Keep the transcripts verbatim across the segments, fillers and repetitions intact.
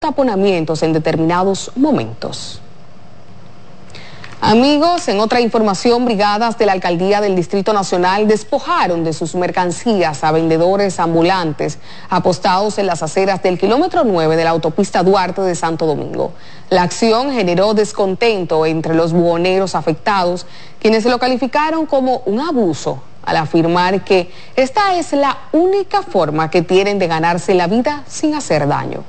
taponamientos en determinados momentos. Amigos, en otra información, brigadas de la Alcaldía del Distrito Nacional despojaron de sus mercancías a vendedores ambulantes apostados en las aceras del kilómetro nueve de la autopista Duarte de Santo Domingo. La acción generó descontento entre los buhoneros afectados, quienes lo calificaron como un abuso, al afirmar que esta es la única forma que tienen de ganarse la vida sin hacer daño.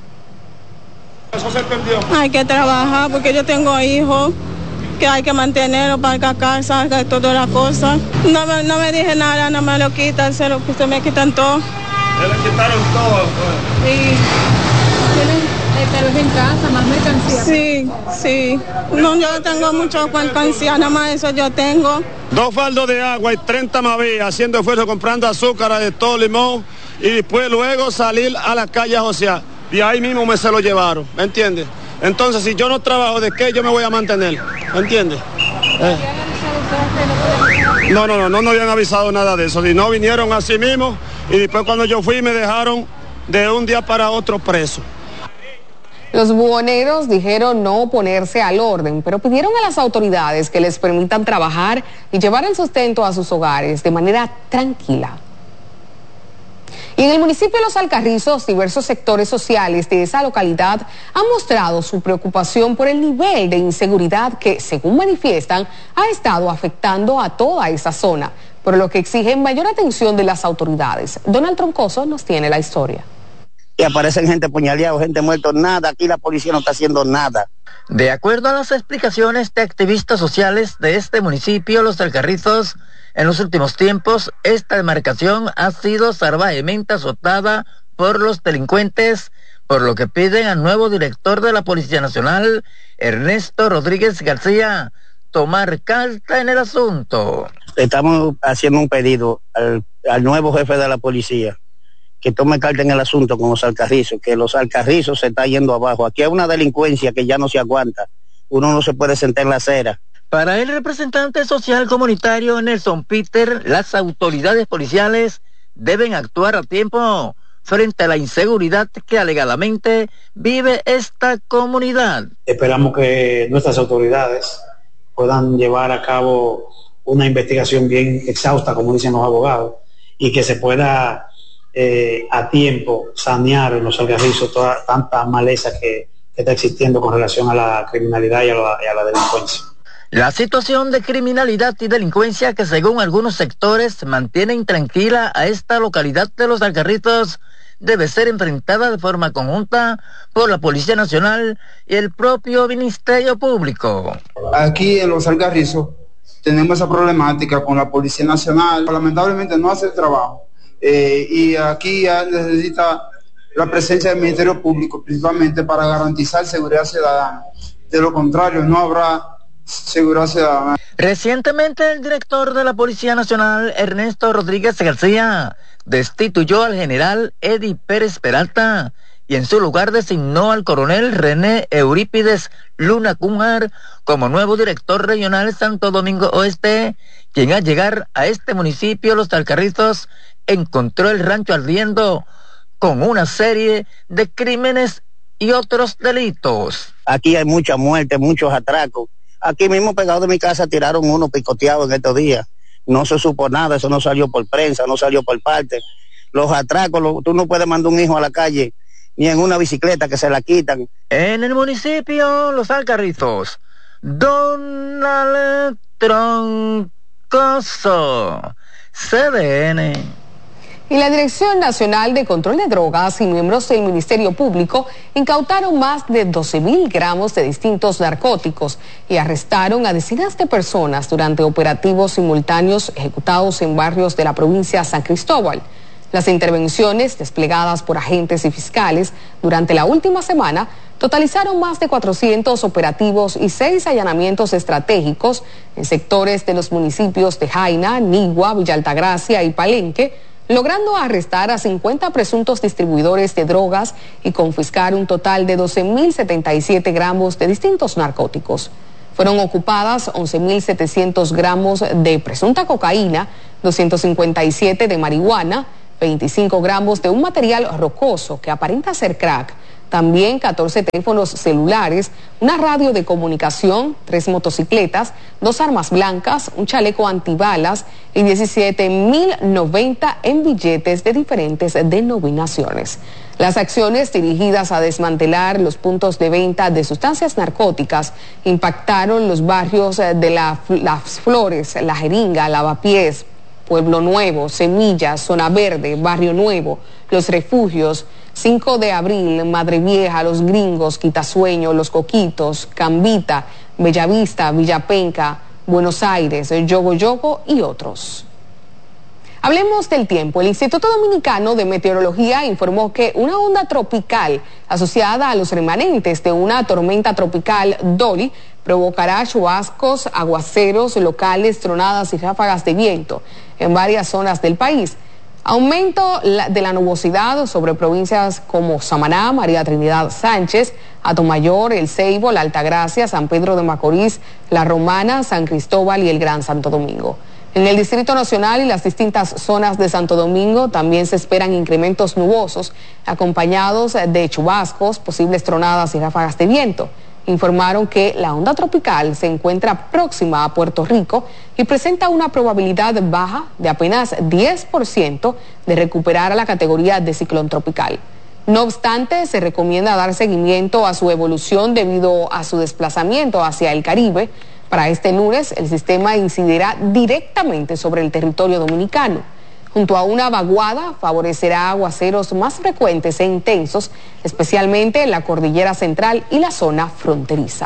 Hay que trabajar porque yo tengo hijos que hay que mantenerlo para que casa, todas las cosas. No me, no me dije nada, no me lo quitan, se, lo, se me quitan todo. Se le quitaron todo. Pues. Sí. ¿Tienen tal vez en casa más mercancía? Sí, sí. No, yo tengo mucho mercancía, nada más eso yo tengo. Dos faldos de agua y treinta mavías haciendo esfuerzo comprando azúcar de todo, limón, y después luego salir a la calle a josear. Y ahí mismo me se lo llevaron, ¿me entiendes? Entonces, si yo no trabajo, ¿de qué yo me voy a mantener? ¿Me entiendes? Eh. No, no, no, no nos habían avisado nada de eso. Si no, vinieron así mismo y después cuando yo fui me dejaron de un día para otro preso. Los buhoneros dijeron no oponerse al orden, pero pidieron a las autoridades que les permitan trabajar y llevar el sustento a sus hogares de manera tranquila. Y en el municipio de Los Alcarrizos, diversos sectores sociales de esa localidad han mostrado su preocupación por el nivel de inseguridad que, según manifiestan, ha estado afectando a toda esa zona, por lo que exigen mayor atención de las autoridades. Donald Troncoso nos tiene la historia. Y aparecen gente puñaleada, gente muerta, nada, aquí la policía no está haciendo nada. De acuerdo a las explicaciones de activistas sociales de este municipio, Los Alcarrizos, en los últimos tiempos, esta demarcación ha sido salvajemente azotada por los delincuentes, por lo que piden al nuevo director de la Policía Nacional, Ernesto Rodríguez García, tomar carta en el asunto. Estamos haciendo un pedido al, al nuevo jefe de la policía, que tome carta en el asunto con Los Alcarrizos, que Los Alcarrizos se está yendo abajo. Aquí hay una delincuencia que ya no se aguanta, uno no se puede sentar en la acera. Para el representante social comunitario Nelson Peter, las autoridades policiales deben actuar a tiempo frente a la inseguridad que alegadamente vive esta comunidad. Esperamos que nuestras autoridades puedan llevar a cabo una investigación bien exhausta, como dicen los abogados, y que se pueda eh, a tiempo sanear en Los Alcarrizos toda tanta maleza que, que está existiendo con relación a la criminalidad y a la, y a la delincuencia. La situación de criminalidad y delincuencia que según algunos sectores mantiene intranquila a esta localidad de Los Alcarrizos debe ser enfrentada de forma conjunta por la Policía Nacional y el propio Ministerio Público. Aquí en Los Alcarrizos tenemos esa problemática con la Policía Nacional, lamentablemente no hace el trabajo eh, y aquí necesita la presencia del Ministerio Público principalmente para garantizar seguridad ciudadana. De lo contrario no habrá seguridad ciudadana. Recientemente el director de la Policía Nacional, Ernesto Rodríguez García, destituyó al general Eddie Pérez Peralta y en su lugar designó al coronel René Eurípides Luna Cunjar como nuevo director regional Santo Domingo Oeste, quien al llegar a este municipio, Los Alcarrizos, encontró el rancho ardiendo con una serie de crímenes y otros delitos. Aquí hay mucha muerte, muchos atracos. Aquí mismo pegado de mi casa tiraron uno picoteado en estos días. No se supo nada, eso no salió por prensa, no salió por parte. Los atracos, lo, tú no puedes mandar un hijo a la calle, ni en una bicicleta que se la quitan. En el municipio Los Alcarrizos, Donald Troncoso, C D N. Y la Dirección Nacional de Control de Drogas y miembros del Ministerio Público incautaron más de doce mil gramos de distintos narcóticos y arrestaron a decenas de personas durante operativos simultáneos ejecutados en barrios de la provincia de San Cristóbal. Las intervenciones desplegadas por agentes y fiscales durante la última semana totalizaron más de cuatrocientos operativos y seis allanamientos estratégicos en sectores de los municipios de Jaina, Nigua, Villa Altagracia y Palenque, logrando arrestar a cincuenta presuntos distribuidores de drogas y confiscar un total de doce mil setenta y siete gramos de distintos narcóticos. Fueron ocupadas once mil setecientos gramos de presunta cocaína, doscientos cincuenta y siete de marihuana, veinticinco gramos de un material rocoso que aparenta ser crack, también catorce teléfonos celulares, una radio de comunicación, tres motocicletas, dos armas blancas, un chaleco antibalas y diecisiete mil noventa en billetes de diferentes denominaciones. Las acciones dirigidas a desmantelar los puntos de venta de sustancias narcóticas impactaron los barrios de la, Las Flores, La Jeringa, Lavapiés, Pueblo Nuevo, Semillas, Zona Verde, Barrio Nuevo, Los Refugios, cinco de abril, Madre Vieja, Los Gringos, Quitasueño, Los Coquitos, Cambita, Bellavista, Villapenca, Buenos Aires, Yogo Yogo y otros. Hablemos del tiempo. El Instituto Dominicano de Meteorología informó que una onda tropical asociada a los remanentes de una tormenta tropical Dolly provocará chubascos, aguaceros locales, tronadas y ráfagas de viento en varias zonas del país. Aumento de la nubosidad sobre provincias como Samaná, María Trinidad Sánchez, Atomayor, El Ceibo, La Altagracia, San Pedro de Macorís, La Romana, San Cristóbal y el Gran Santo Domingo. En el Distrito Nacional y las distintas zonas de Santo Domingo también se esperan incrementos nubosos, acompañados de chubascos, posibles tronadas y ráfagas de viento. Informaron que la onda tropical se encuentra próxima a Puerto Rico y presenta una probabilidad baja de apenas diez por ciento de recuperar a la categoría de ciclón tropical. No obstante, se recomienda dar seguimiento a su evolución debido a su desplazamiento hacia el Caribe. Para este lunes, el sistema incidirá directamente sobre el territorio dominicano. Junto a una vaguada, favorecerá aguaceros más frecuentes e intensos, especialmente en la cordillera central y la zona fronteriza.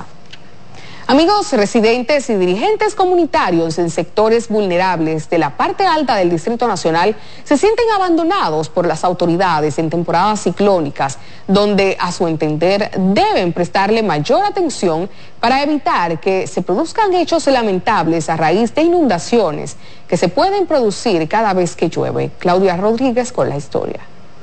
Amigos residentes y dirigentes comunitarios en sectores vulnerables de la parte alta del Distrito Nacional se sienten abandonados por las autoridades en temporadas ciclónicas, donde a su entender deben prestarle mayor atención para evitar que se produzcan hechos lamentables a raíz de inundaciones que se pueden producir cada vez que llueve. Claudia Rodríguez con la historia.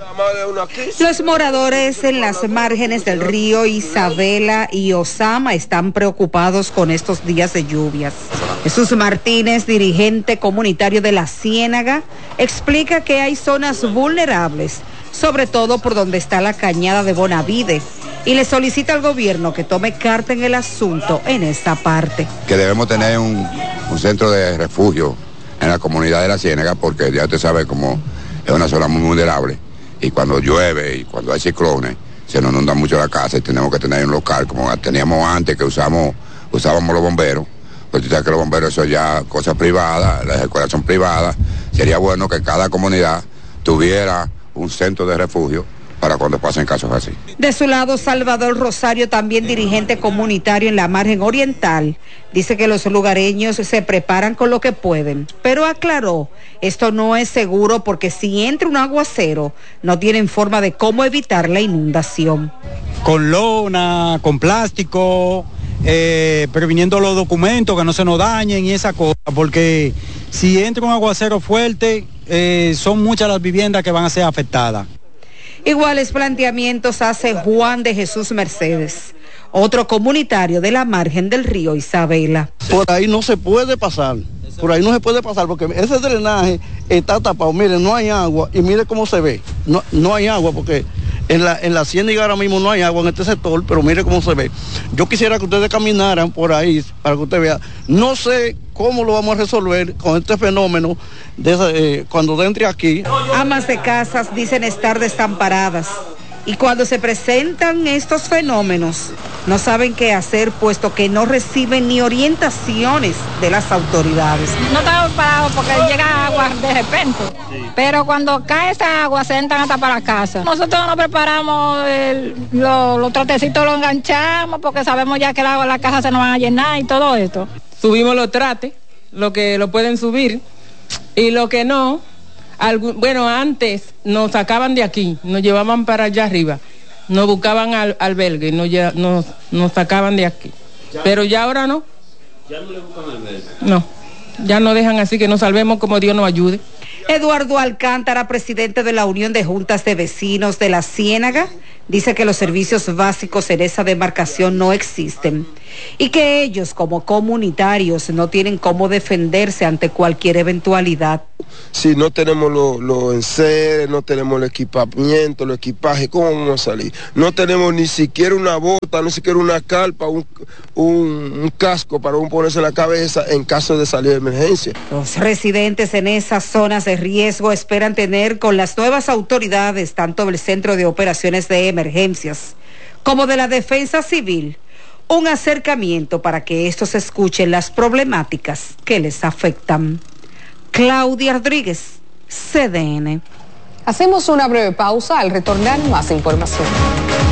Los moradores en las márgenes del río Isabela y Osama están preocupados con estos días de lluvias. Jesús Martínez, dirigente comunitario de La Ciénaga, explica que hay zonas vulnerables, sobre todo por donde está la cañada de Bonavide, y le solicita al gobierno que tome carta en el asunto en esta parte. Que debemos tener un, un centro de refugio en la comunidad de La Ciénaga, porque ya usted sabe cómo es una zona muy vulnerable. Y cuando llueve y cuando hay ciclones, se nos inunda mucho la casa y tenemos que tener un local como teníamos antes, que usamos, usábamos los bomberos. Pues tú sabes que los bomberos eso ya cosas privadas, las escuelas son privadas. Sería bueno que cada comunidad tuviera un centro de refugio para cuando pasen casos así. De su lado, Salvador Rosario, también dirigente comunitario en la margen oriental, dice que los lugareños se preparan con lo que pueden, pero aclaró, esto no es seguro porque si entra un aguacero, no tienen forma de cómo evitar la inundación. Con lona, con plástico, eh, previniendo los documentos que no se nos dañen y esa cosa, porque si entra un aguacero fuerte, eh, son muchas las viviendas que van a ser afectadas. Iguales planteamientos hace Juan de Jesús Mercedes, otro comunitario de la margen del río Isabela. Por ahí no se puede pasar, por ahí no se puede pasar porque ese drenaje está tapado, mire, no hay agua y mire cómo se ve, no, no hay agua porque en la, en la Ciénaga ahora mismo no hay agua en este sector, pero mire cómo se ve. Yo quisiera que ustedes caminaran por ahí para que usted vea, no sé cómo lo vamos a resolver con este fenómeno de eh, cuando entre aquí. Amas de casas dicen estar desamparadas y cuando se presentan estos fenómenos no saben qué hacer puesto que no reciben ni orientaciones de las autoridades. No estamos preparados porque llega agua de repente, sí. Pero cuando cae esa agua se entran hasta para la casa. Nosotros nos preparamos, el, lo, los trotecitos los enganchamos porque sabemos ya que el agua, la casa se nos van a llenar y todo esto. Subimos los trates, lo que lo pueden subir y lo que no, algún, bueno, antes nos sacaban de aquí, nos llevaban para allá arriba, nos buscaban al albergue, nos, nos, nos sacaban de aquí, pero ya ahora no. ¿Ya no le buscan albergue? No, ya no dejan así que nos salvemos como Dios nos ayude. Eduardo Alcántara, presidente de la Unión de Juntas de Vecinos de La Ciénaga, dice que los servicios básicos en esa demarcación no existen y que ellos como comunitarios no tienen cómo defenderse ante cualquier eventualidad. Si no tenemos los lo enseres, no tenemos el equipamiento, los equipajes, ¿cómo vamos a salir? No tenemos ni siquiera una bota, ni siquiera una carpa, un, un, un casco para uno ponerse en la cabeza en caso de salir de emergencia. Los residentes en esas zonas de riesgo esperan tener con las nuevas autoridades, tanto del Centro de Operaciones de Emergencias como de la Defensa Civil, un acercamiento para que estos escuchen las problemáticas que les afectan. Claudia Rodríguez, C D N. Hacemos una breve pausa. Al retornar, más información.